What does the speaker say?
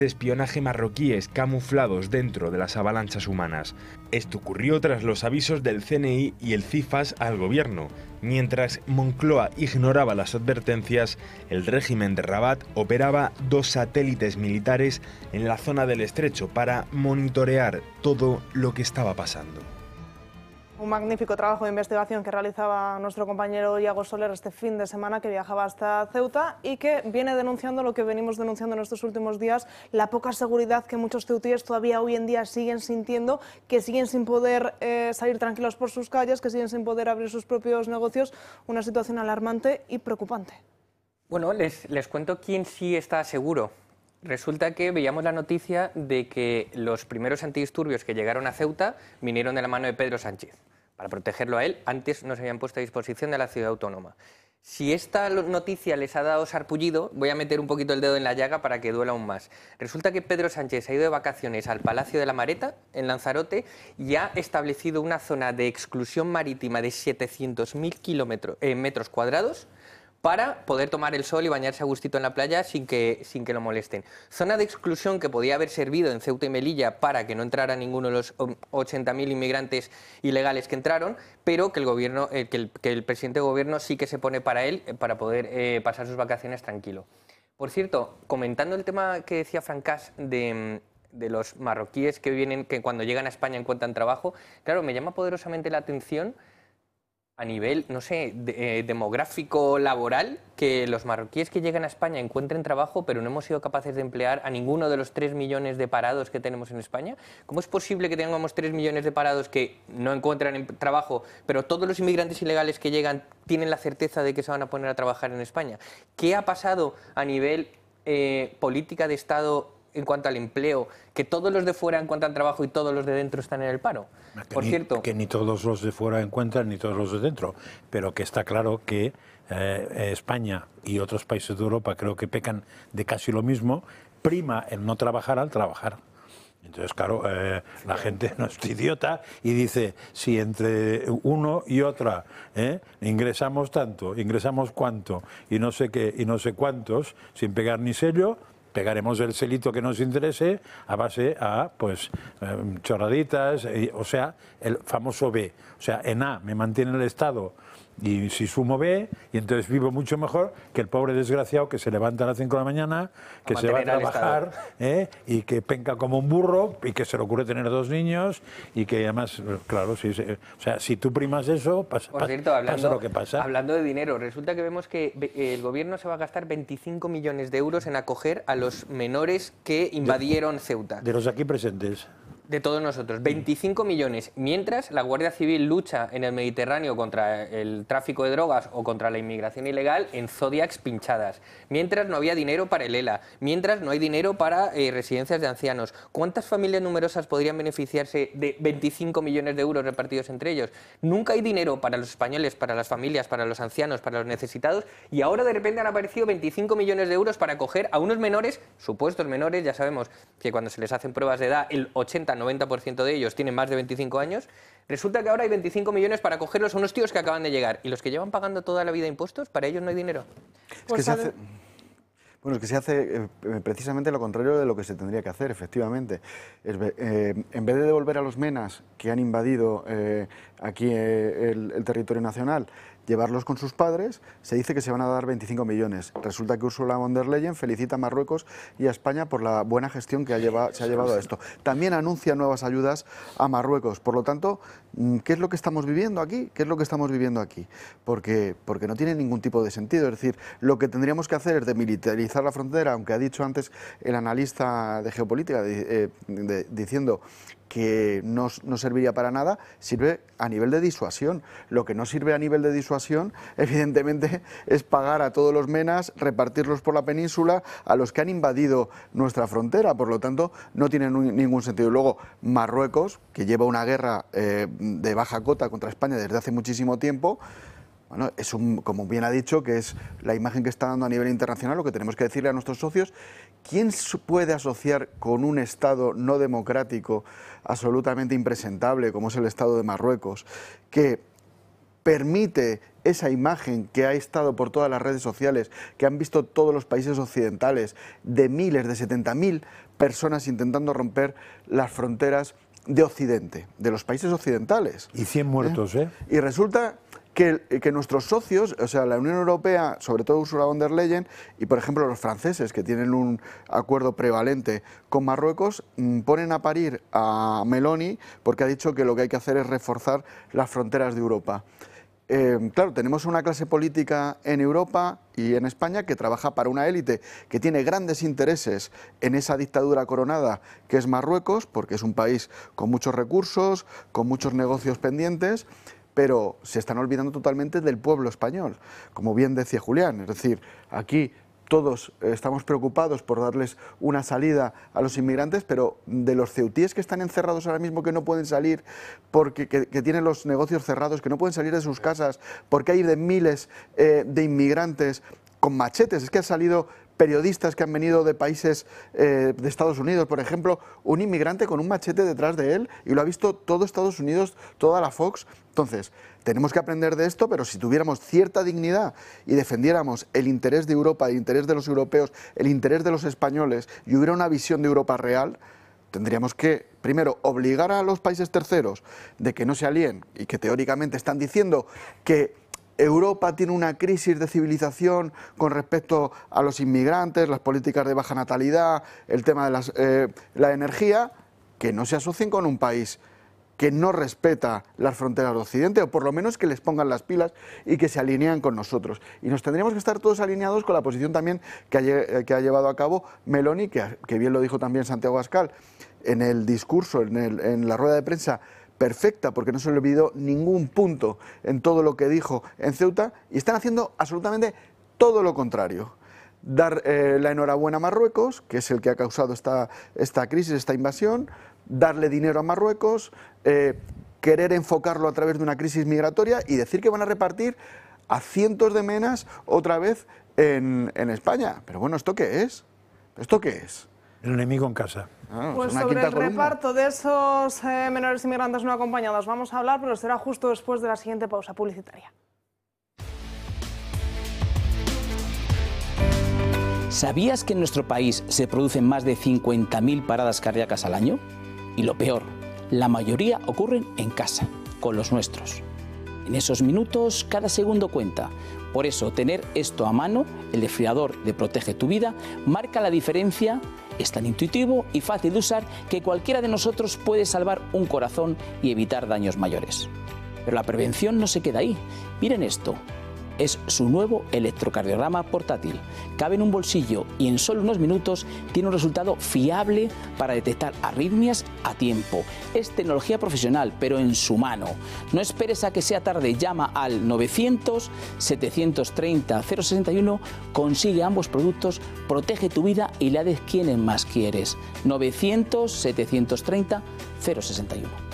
de espionaje marroquíes camuflados dentro de las avalanchas humanas. Esto ocurrió tras los avisos del CNI y el CIFAS al gobierno. Mientras Moncloa ignoraba las advertencias, el régimen de Rabat operaba 2 satélites militares en la zona del estrecho para monitorear todo lo que estaba pasando. Un magnífico trabajo de investigación que realizaba nuestro compañero Iago Soler este fin de semana, que viajaba hasta Ceuta y que viene denunciando lo que venimos denunciando en estos últimos días, la poca seguridad que muchos ceutíes todavía hoy en día siguen sintiendo, que siguen sin poder salir tranquilos por sus calles, que siguen sin poder abrir sus propios negocios. Una situación alarmante y preocupante. Bueno, les cuento quién sí está seguro. Resulta que veíamos la noticia de que los primeros antidisturbios que llegaron a Ceuta vinieron de la mano de Pedro Sánchez. Para protegerlo a él, antes no se habían puesto a disposición de la ciudad autónoma. Si esta noticia les ha dado sarpullido, voy a meter un poquito el dedo en la llaga para que duela aún más. Resulta que Pedro Sánchez ha ido de vacaciones al Palacio de la Mareta, en Lanzarote, y ha establecido una zona de exclusión marítima de 700.000 metros cuadrados, para poder tomar el sol y bañarse a gustito en la playa sin que lo molesten. Zona de exclusión que podía haber servido en Ceuta y Melilla para que no entrara ninguno de los 80.000 inmigrantes ilegales que entraron, pero que el presidente de gobierno sí que se pone para él, para poder pasar sus vacaciones tranquilo. Por cierto, comentando el tema que decía Francás de los marroquíes que cuando llegan a España encuentran trabajo, claro, me llama poderosamente la atención a nivel, no sé, demográfico, laboral, que los marroquíes que llegan a España encuentren trabajo, pero no hemos sido capaces de emplear a ninguno de los 3 millones de parados que tenemos en España. ¿Cómo es posible que tengamos 3 millones de parados que no encuentran trabajo, pero todos los inmigrantes ilegales que llegan tienen la certeza de que se van a poner a trabajar en España? ¿Qué ha pasado a nivel política de Estado en cuanto al empleo, que todos los de fuera encuentran trabajo y todos los de dentro están en el paro? Por cierto, que ni todos los de fuera encuentran ni todos los de dentro, pero que está claro que España y otros países de Europa creo que pecan de casi lo mismo, prima el no trabajar al trabajar. Entonces, claro, la gente no es idiota y dice, si entre uno y otra ingresamos tanto, ingresamos cuánto y no sé qué y no sé cuántos, sin pegar ni sello, pegaremos el selito que nos interese a base a, pues, chorraditas, o sea, el famoso B. O sea, en A me mantiene el Estado y si sumo B, y entonces vivo mucho mejor que el pobre desgraciado que se levanta a las 5 de la mañana, que se va a trabajar y que penca como un burro y que se le ocurre tener 2 niños y que además, claro, o sea, si tú primas eso, pasa lo que pasa. Hablando de dinero, resulta que vemos que el gobierno se va a gastar 25 millones de euros en acoger a los menores que invadieron Ceuta. De los aquí presentes. De todos nosotros, 25 millones. Mientras la Guardia Civil lucha en el Mediterráneo contra el tráfico de drogas o contra la inmigración ilegal en Zodiacs pinchadas. Mientras no había dinero para el ELA. Mientras no hay dinero para residencias de ancianos. ¿Cuántas familias numerosas podrían beneficiarse de 25 millones de euros repartidos entre ellos? Nunca hay dinero para los españoles, para las familias, para los ancianos, para los necesitados. Y ahora de repente han aparecido 25 millones de euros para acoger a unos menores, supuestos menores. Ya sabemos que cuando se les hacen pruebas de edad, el 80-90% de ellos tienen más de 25 años, resulta que ahora hay 25 millones para cogerlos a unos tíos que acaban de llegar. ¿Y los que llevan pagando toda la vida impuestos? ¿Para ellos no hay dinero? Es que se hace precisamente lo contrario de lo que se tendría que hacer, efectivamente. En vez de devolver a los menas que han invadido aquí el territorio nacional, llevarlos con sus padres, se dice que se van a dar 25 millones. Resulta que Ursula von der Leyen felicita a Marruecos y a España por la buena gestión que se ha llevado a esto. También anuncia nuevas ayudas a Marruecos. Por lo tanto, ¿qué es lo que estamos viviendo aquí? ¿Qué es lo que estamos viviendo aquí? Porque no tiene ningún tipo de sentido. Es decir, lo que tendríamos que hacer es demilitarizar la frontera, aunque ha dicho antes el analista de geopolítica diciendo que no serviría para nada, sirve a nivel de disuasión. Lo que no sirve a nivel de disuasión, evidentemente, es pagar a todos los menas, repartirlos por la península, a los que han invadido nuestra frontera. Por lo tanto, no tiene ningún sentido. Luego, Marruecos, que lleva una guerra de baja cota contra España desde hace muchísimo tiempo, bueno, como bien ha dicho, que es la imagen que está dando a nivel internacional. Lo que tenemos que decirle a nuestros socios, ¿quién puede asociar con un Estado no democrático absolutamente impresentable como es el Estado de Marruecos, que permite esa imagen que ha estado por todas las redes sociales, que han visto todos los países occidentales, de miles, de 70.000 personas intentando romper las fronteras de Occidente, de los países occidentales. Y 100 muertos, ¿eh? Y resulta que nuestros socios, o sea, la Unión Europea, sobre todo Ursula von der Leyen, y por ejemplo los franceses, que tienen un acuerdo prevalente con Marruecos, ponen a parir a Meloni porque ha dicho que lo que hay que hacer es reforzar las fronteras de Europa. Claro, tenemos una clase política en Europa y en España que trabaja para una élite que tiene grandes intereses en esa dictadura coronada que es Marruecos, porque es un país con muchos recursos, con muchos negocios pendientes, pero se están olvidando totalmente del pueblo español, como bien decía Julián. Es decir, aquí todos estamos preocupados por darles una salida a los inmigrantes, pero de los ceutíes que están encerrados ahora mismo, que no pueden salir, porque que tienen los negocios cerrados, que no pueden salir de sus casas, porque hay de miles de inmigrantes con machetes. Es que han salido periodistas que han venido de países de Estados Unidos, por ejemplo, un inmigrante con un machete detrás de él, y lo ha visto todo Estados Unidos, toda la Fox. Entonces, tenemos que aprender de esto, pero si tuviéramos cierta dignidad y defendiéramos el interés de Europa, el interés de los europeos, el interés de los españoles, y hubiera una visión de Europa real, tendríamos que, primero, obligar a los países terceros de que no se alíen, y que teóricamente están diciendo que Europa tiene una crisis de civilización con respecto a los inmigrantes, las políticas de baja natalidad, el tema de la energía, que no se asocien con un país que no respeta las fronteras de Occidente, o por lo menos que les pongan las pilas y que se alinean con nosotros. Y nos tendríamos que estar todos alineados con la posición también que ha llevado a cabo Meloni, que bien lo dijo también Santiago Abascal en el discurso, en la rueda de prensa, perfecta, porque no se le olvidó ningún punto en todo lo que dijo en Ceuta, y están haciendo absolutamente todo lo contrario. Dar la enhorabuena a Marruecos, que es el que ha causado esta crisis, esta invasión, darle dinero a Marruecos, querer enfocarlo a través de una crisis migratoria y decir que van a repartir a cientos de menas otra vez en España. Pero bueno, ¿esto qué es? ¿Esto qué es? El enemigo en casa. Pues sobre el reparto de esos menores inmigrantes no acompañados vamos a hablar, pero será justo después de la siguiente pausa publicitaria. ¿Sabías que en nuestro país se producen más de 50.000 paradas cardíacas al año? Y lo peor, la mayoría ocurren en casa, con los nuestros. En esos minutos, cada segundo cuenta. Por eso, tener esto a mano, el desfibrilador de Protege tu Vida, marca la diferencia. Es tan intuitivo y fácil de usar que cualquiera de nosotros puede salvar un corazón y evitar daños mayores. Pero la prevención no se queda ahí. Miren esto. Es su nuevo electrocardiograma portátil. Cabe en un bolsillo y en solo unos minutos tiene un resultado fiable para detectar arritmias a tiempo. Es tecnología profesional, pero en su mano. No esperes a que sea tarde. Llama al 900-730-061, consigue ambos productos, protege tu vida y la de quienes más quieres. 900-730-061.